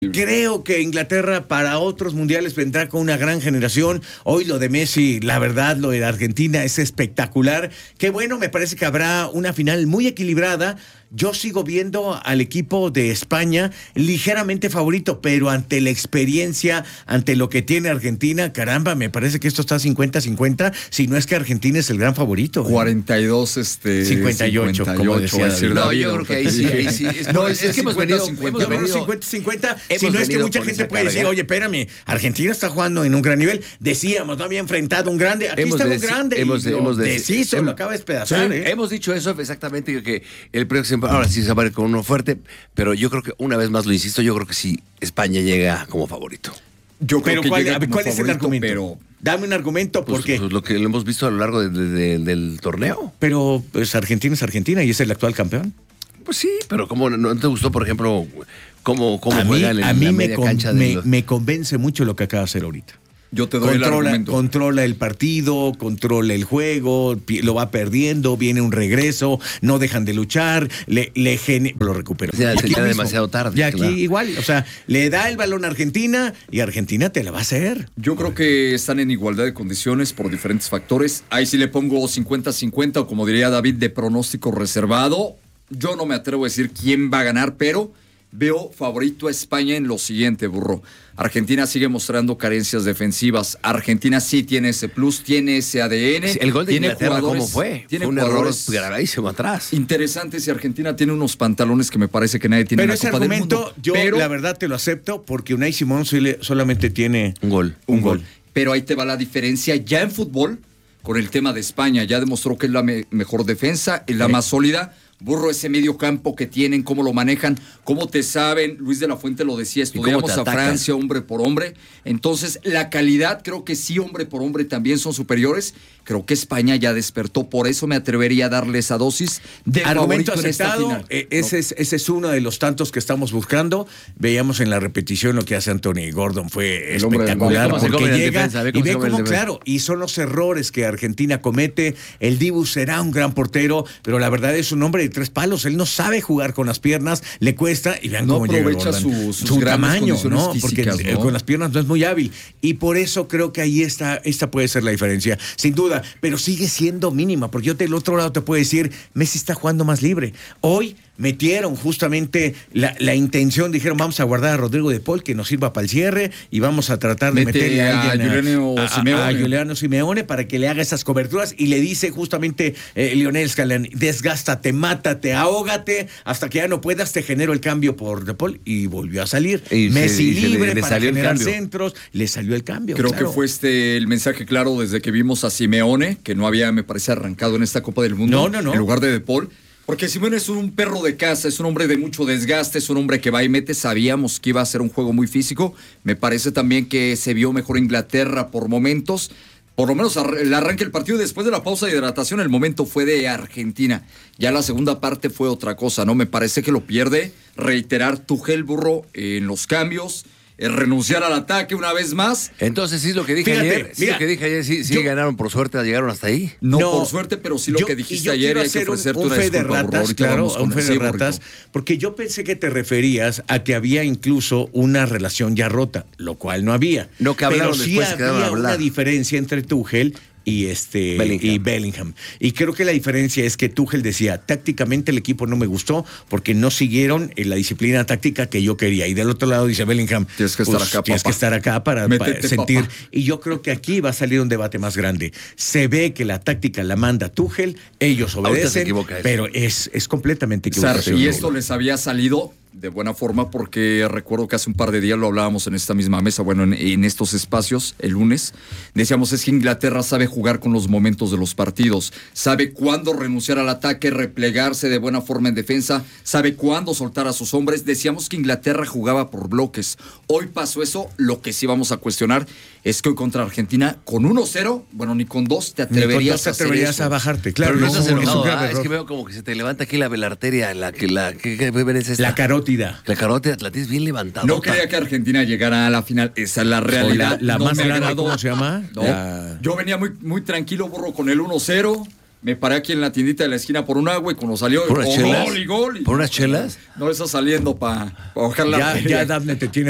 Creo que Inglaterra para otros mundiales vendrá con una gran generación. Hoy lo de Messi, la verdad, lo de Argentina es espectacular. Qué bueno, me parece que habrá una final muy equilibrada. Yo sigo viendo al equipo de España ligeramente favorito, pero ante la experiencia, ante lo que tiene Argentina, caramba, me parece que esto está 50-50, si no es que Argentina es el gran favorito. 42, 58, como decía David. No, yo creo que ahí sí. No, es que hemos venido 50-50. 50-50, si no es que mucha gente puede decir, oye, espérame, Argentina está jugando en un gran nivel. Decíamos, no había enfrentado un grande, aquí está un grande, deshizo, lo acaba de despedazar. Hemos dicho eso exactamente, que el próximo, ahora sí se va a ver con uno fuerte, pero yo creo que una vez más lo insisto, yo creo que sí España llega como favorito. Yo creo que ¿cuál es el argumento? Pero dame un argumento, porque pues lo que lo hemos visto a lo largo del torneo. Pero pues Argentina es Argentina y es el actual campeón. Pues sí, pero ¿cómo no te gustó, por ejemplo, cómo juegan en la media cancha? Me convence mucho lo que acaba de hacer ahorita. Yo te doy el argumento. Controla el partido, controla el juego, lo va perdiendo, viene un regreso, no dejan de luchar, lo recupera. Ya demasiado tarde. Y aquí claro. Igual, o sea, le da el balón a Argentina y Argentina te la va a hacer. Yo creo que están en igualdad de condiciones por diferentes factores. Ahí sí le pongo 50-50 o como diría David, de pronóstico reservado. Yo no me atrevo a decir quién va a ganar, pero veo favorito a España en lo siguiente, burro. Argentina sigue mostrando carencias defensivas. Argentina sí tiene ese plus, tiene ese ADN. Sí, el gol de tiene Inglaterra, ¿cómo fue? Tiene un error gravísimo atrás. Interesantes, y Argentina tiene unos pantalones que me parece que nadie tiene en la Copa del Mundo. Yo la verdad te lo acepto, porque Unai Simón solamente tiene un gol. Pero ahí te va la diferencia ya en fútbol con el tema de España. Ya demostró que es la mejor defensa, es la más sólida. Burro, ese medio campo que tienen, cómo lo manejan, cómo te saben. Luis de la Fuente lo decía, estudiamos a Francia hombre por hombre. Entonces, la calidad, creo que sí, hombre por hombre también son superiores. Creo que España ya despertó, por eso me atrevería a darle esa dosis de argumento favorito aceptado, en esta final. Ese es uno de los tantos que estamos buscando. Veíamos en la repetición lo que hace Anthony Gordon, fue espectacular, porque llega y ve cómo, claro, y son los errores que Argentina comete. El Dibu será un gran portero, pero la verdad es un hombre de 3 palos, él no sabe jugar con las piernas, le cuesta, y vean cómo aprovecha llega su tamaño, ¿no? Físicas, porque con las piernas no es muy hábil, y por eso creo que ahí esta puede ser la diferencia, sin duda, pero sigue siendo mínima, porque yo del otro lado te puedo decir, Messi está jugando más libre. Hoy metieron justamente la intención, dijeron, vamos a guardar a Rodrigo de Paul, que nos sirva para el cierre, y vamos a tratar de meterle a Giuliano Simeone para que le haga esas coberturas, y le dice justamente Lionel Scaloni, desgástate, mátate, ahógate, hasta que ya no puedas, te genero el cambio por de Paul, y volvió a salir. Messi libre para generar centros, le salió el cambio. Creo que fue el mensaje claro desde que vimos a Simeone, que no había, me parece, arrancado en esta Copa del Mundo, en lugar de Paul. Porque Simeone es un perro de casa, es un hombre de mucho desgaste, es un hombre que va y mete. Sabíamos que iba a ser un juego muy físico. Me parece también que se vio mejor Inglaterra por momentos. Por lo menos el arranque del partido, después de la pausa de hidratación, el momento fue de Argentina. Ya la segunda parte fue otra cosa, ¿no? Me parece que lo pierde. Reiterar Tuchel, burro, en los cambios. Renunciar al ataque una vez más. Entonces, sí es lo que dije ayer. Sí ganaron por suerte, llegaron hasta ahí. No por suerte, pero sí lo que dijiste ayer, hay que ofrecerte una disculpa, un fe de ratas, porque yo pensé que te referías a que había incluso una relación ya rota, lo cual no había. No, que hablaron pero después, sí había una diferencia entre Tuchel y Bellingham. Y creo que la diferencia es que Tuchel decía, tácticamente el equipo no me gustó porque no siguieron la disciplina táctica que yo quería. Y del otro lado dice Bellingham, tienes que estar acá para sentir. Papá. Y yo creo que aquí va a salir un debate más grande. Se ve que la táctica la manda Tuchel, ellos obedecen, pero es completamente equivocado. Y esto les había salido de buena forma, porque recuerdo que hace un par de días lo hablábamos en esta misma mesa, bueno, en estos espacios, el lunes, decíamos, es que Inglaterra sabe jugar con los momentos de los partidos, sabe cuándo renunciar al ataque, replegarse de buena forma en defensa, sabe cuándo soltar a sus hombres. Decíamos que Inglaterra jugaba por bloques. Hoy pasó eso. Lo que sí vamos a cuestionar es que hoy contra Argentina, con 1-0, bueno, ni con 2 te atreverías a bajarte. Claro, pero no estás enojado, es que veo como que se te levanta aquí la arteria, la carótida. La carótida la tienes bien levantada. No creía que Argentina llegara a la final. Esa es la realidad. La más grande, ¿cómo se llama? No. Yo venía muy tranquilo, burro, con el 1-0. Me paré aquí en la tiendita de la esquina por un agua y cuando salió ¿Por unas chelas? Gol. ¿Por unas chelas? No, está saliendo para bajar la ya Dafne te tiene